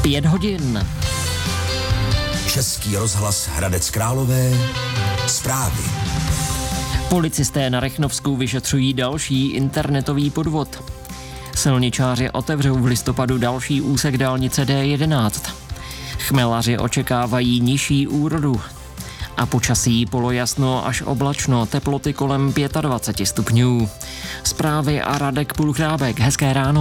5 hodin. Český rozhlas Hradec Králové. Zprávy. Policisté na Rychnovsku vyšetřují další internetový podvod. Silničáři otevřou v listopadu další úsek dálnice D11. Chmelaři očekávají nižší úrodu. A počasí polojasno až oblačno, teploty kolem 25 stupňů. Zprávy a Radek Pulchrábek, hezké ráno.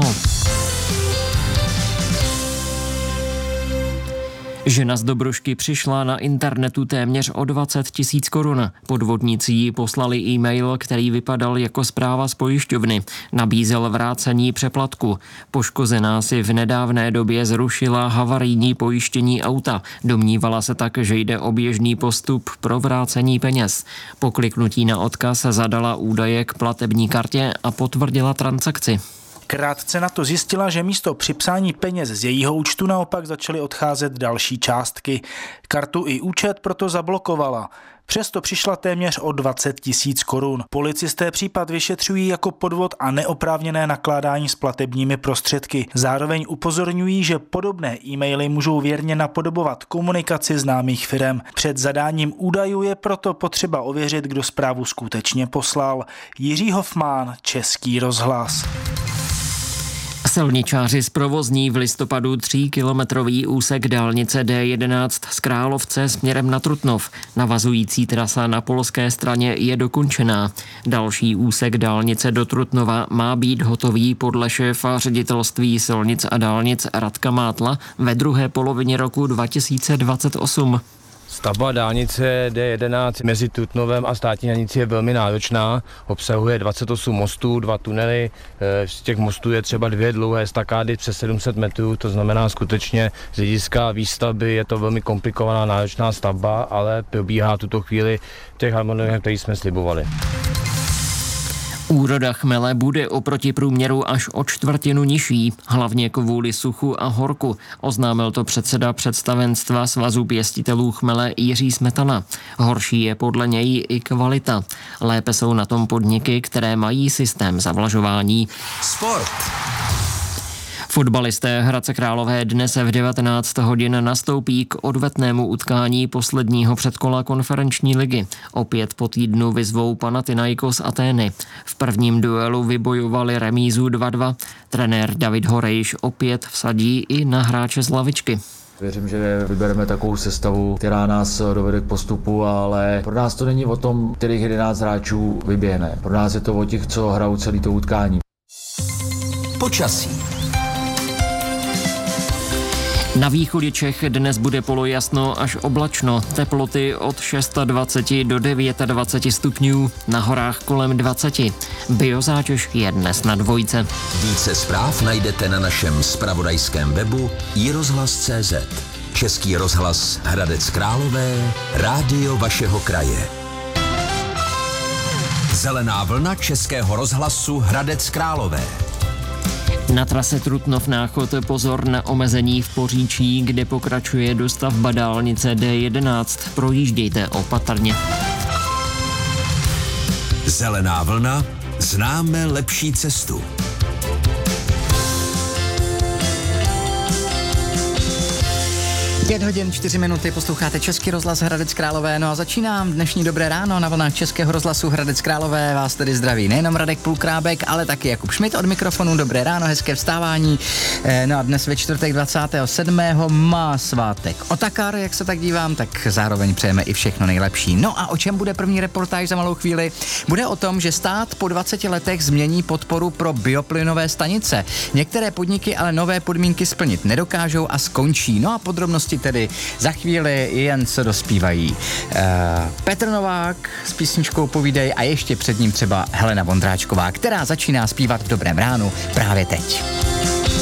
Žena z Dobrušky přišla na internetu téměř o 20 000 korun. Podvodníci jí poslali e-mail, který vypadal jako zpráva z pojišťovny. Nabízel vrácení přeplatku. Poškozená si v nedávné době zrušila havarijní pojištění auta. Domnívala se tak, že jde o běžný postup pro vrácení peněz. Po kliknutí na odkaz zadala údaje k platební kartě a potvrdila transakci. Krátce na to zjistila, že místo připsání peněz z jejího účtu naopak začaly odcházet další částky. Kartu i účet proto zablokovala. Přesto přišla téměř o 20 000 korun. Policisté případ vyšetřují jako podvod a neoprávněné nakládání s platebními prostředky. Zároveň upozorňují, že podobné e-maily můžou věrně napodobovat komunikaci známých firem. Před zadáním údajů je proto potřeba ověřit, kdo zprávu skutečně poslal. Jiří Hofmann, Český rozhlas. Silničáři zprovozní v listopadu 3kilometrový úsek dálnice D11 z Královce směrem na Trutnov. Navazující trasa na polské straně je dokončená. Další úsek dálnice do Trutnova má být hotový podle šéfa ředitelství silnic a dálnic Radka Mátla ve druhé polovině roku 2028. Stavba dálnice D11 mezi Trutnovem a státní hranicí je velmi náročná. Obsahuje 28 mostů, 2 tunely. Z těch mostů je třeba 2 dlouhé estakády přes 700 metrů. To znamená skutečně z hlediska výstavby je to velmi komplikovaná náročná stavba, ale probíhá tuto chvíli v těch harmonogramech, který jsme slibovali. Úroda chmele bude oproti průměru až o 1/4 nižší, hlavně kvůli suchu a horku, oznámil to předseda představenstva Svazu pěstitelů chmele Jiří Smetana. Horší je podle něj i kvalita. Lépe jsou na tom podniky, které mají systém zavlažování. Sport. Fotbalisté Hradce Králové dnes v 19 hodin nastoupí k odvetnému utkání posledního předkola konferenční ligy. Opět po týdnu vyzvou Panathinaikos Atény. V prvním duelu vybojovali remízu 2-2. Trenér David Horejš opět vsadí i na hráče z lavičky. Věřím, že vybereme takovou sestavu, která nás dovede k postupu, ale pro nás to není o tom, kterých 11 hráčů vyběhne. Pro nás je to o těch, co hrajou celý to utkání. Počasí. Na východě Čech dnes bude polojasno až oblačno, teploty od 26 do 29 stupňů, na horách kolem 20. Biozátěž je dnes na 2. Více zpráv najdete na našem zpravodajském webu iRozhlas.cz. Český rozhlas Hradec Králové, rádio vašeho kraje. Zelená vlna Českého rozhlasu Hradec Králové. Na trase Trutnov-Náchod pozor na omezení v Poříčí, kde pokračuje dostavba dálnice D11. Projíždějte opatrně. Zelená vlna, známe lepší cestu. 5 hodin 4 minuty, posloucháte Český rozhlas Hradec Králové, no a začínám dnešní dobré ráno na vlnách Českého rozhlasu Hradec Králové. Vás tedy zdraví nejenom Radek Pulchrábek, ale taky Jakub Šmit od mikrofonu. Dobré ráno, hezké vstávání. No a dnes ve čtvrtek 27. má svátek Otakar, jak se tak dívám, tak zároveň přejeme i všechno nejlepší. No a o čem bude první reportáž za malou chvíli? Bude o tom, že stát po 20 letech změní podporu pro bioplynové stanice. Některé podniky ale nové podmínky splnit nedokážou a skončí. No a podrobnosti tedy za chvíli, jen se dospívají. Petr Novák s písničkou Povídej a ještě před ním třeba Helena Vondráčková, která začíná zpívat v Dobrém ránu právě teď.